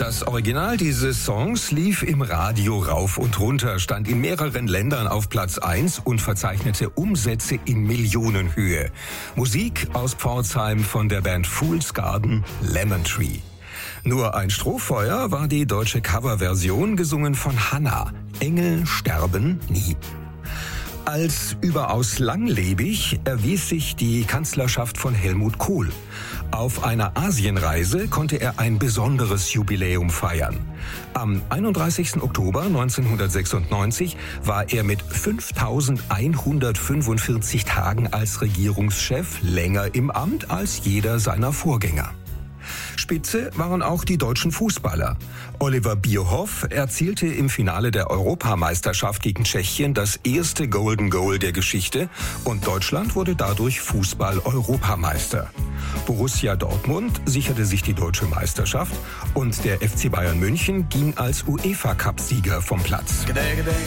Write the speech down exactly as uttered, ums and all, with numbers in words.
Das Original dieses Songs lief im Radio rauf und runter, stand in mehreren Ländern auf Platz eins und verzeichnete Umsätze in Millionenhöhe. Musik aus Pforzheim von der Band Fool's Garden, Lemon Tree. Nur ein Strohfeuer war die deutsche Coverversion, gesungen von Hanna. Engel sterben nie. Als überaus langlebig erwies sich die Kanzlerschaft von Helmut Kohl. Auf einer Asienreise konnte er ein besonderes Jubiläum feiern. Am einunddreißigsten Oktober neunzehnhundertsechsundneunzig war er mit fünftausendeinhundertfünfundvierzig Tagen als Regierungschef länger im Amt als jeder seiner Vorgänger. Spitze waren auch die deutschen Fußballer. Oliver Bierhoff erzielte im Finale der Europameisterschaft gegen Tschechien das erste Golden Goal der Geschichte und Deutschland wurde dadurch Fußball-Europameister. Borussia Dortmund sicherte sich die deutsche Meisterschaft und der F C Bayern München ging als UEFA-Cup-Sieger vom Platz.